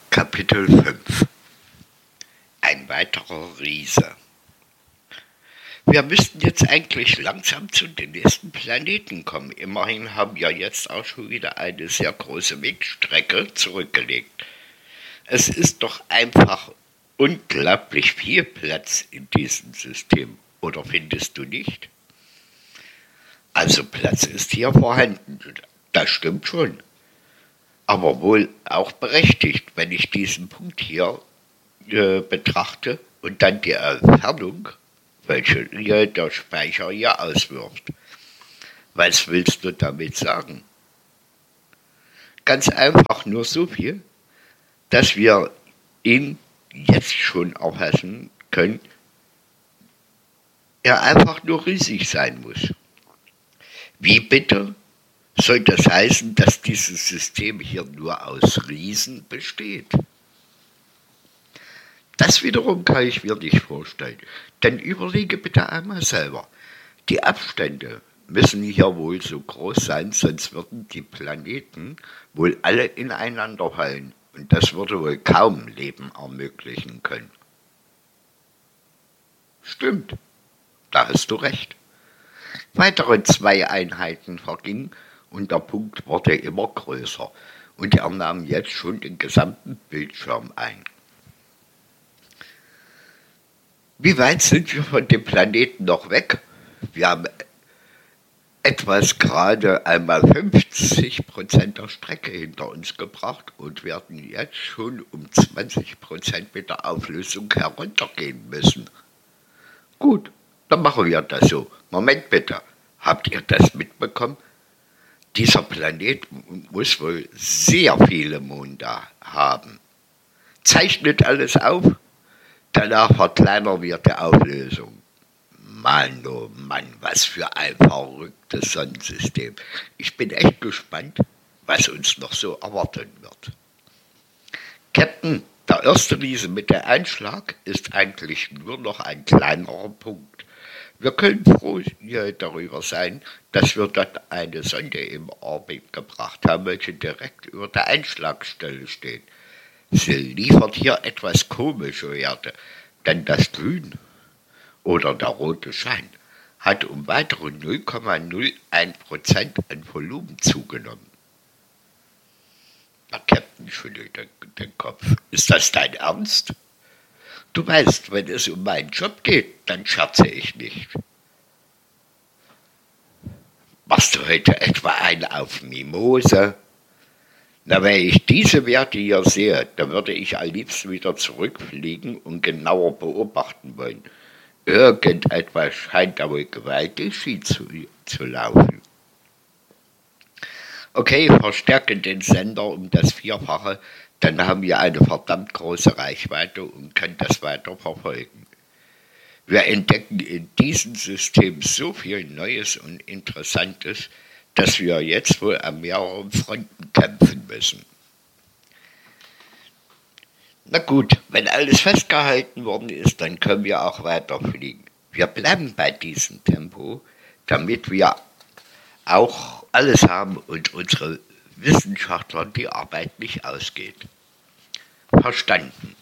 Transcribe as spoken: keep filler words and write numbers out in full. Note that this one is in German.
Kapitel fünf. Ein weiterer Riese. Wir müssten jetzt eigentlich langsam zu den nächsten Planeten kommen. Immerhin haben wir jetzt auch schon wieder eine sehr große Wegstrecke zurückgelegt. Es ist doch einfach unglaublich viel Platz in diesem System, oder findest du nicht? Also Platz ist hier vorhanden, das stimmt schon. Aber wohl auch berechtigt, wenn ich diesen Punkt hier äh, betrachte und dann die Entfernung, welche hier der Speicher hier auswirft. Was willst du damit sagen? Ganz einfach nur so viel, dass wir ihn jetzt schon erfassen können, er einfach nur riesig sein muss. Wie bitte? Soll das heißen, dass dieses System hier nur aus Riesen besteht? Das wiederum kann ich mir nicht vorstellen, denn überlege bitte einmal selber. Die Abstände müssen hier wohl so groß sein, sonst würden die Planeten wohl alle ineinander fallen und das würde wohl kaum Leben ermöglichen können. Stimmt, da hast du recht. Weitere zwei Einheiten vergingen und der Punkt wurde immer größer und er nahm jetzt schon den gesamten Bildschirm ein. Wie weit sind wir von dem Planeten noch weg? Wir haben etwas gerade einmal fünfzig Prozent der Strecke hinter uns gebracht und werden jetzt schon um zwanzig Prozent mit der Auflösung heruntergehen müssen. Gut, dann machen wir das so. Moment bitte, habt ihr das mitbekommen? Dieser Planet muss wohl sehr viele Monde haben. Zeichnet alles auf, danach verkleinern wir die Auflösung. Mann, oh Mann, was für ein verrücktes Sonnensystem. Ich bin echt gespannt, was uns noch so erwarten wird. Captain, der erste Riese mit dem Einschlag ist eigentlich nur noch ein kleinerer Punkt. Wir können froh darüber sein, dass wir dort eine Sonde im Orbit gebracht haben, welche direkt über der Einschlagstelle steht. Sie liefert hier etwas komische Werte, denn das Grün oder der rote Schein hat um weitere null Komma null eins Prozent an Volumen zugenommen. Der Captain schüttelt den, den Kopf. Ist das dein Ernst? Du weißt, wenn es um meinen Job geht, dann scherze ich nicht. Machst du heute etwa einen auf Mimose? Na, wenn ich diese Werte hier sehe, dann würde ich am liebsten wieder zurückfliegen und genauer beobachten wollen. Irgendetwas scheint da wohl gewaltig schief zu, zu laufen. Okay, verstärke den Sender um das Vierfache, dann haben wir eine verdammt große Reichweite und können das weiter verfolgen. Wir entdecken in diesem System so viel Neues und Interessantes, dass wir jetzt wohl an mehreren Fronten kämpfen müssen. Na gut, wenn alles festgehalten worden ist, dann können wir auch weiterfliegen. Wir bleiben bei diesem Tempo, damit wir auch alles haben und unsere Wissenschaftler die Arbeit nicht ausgeht. Verstanden.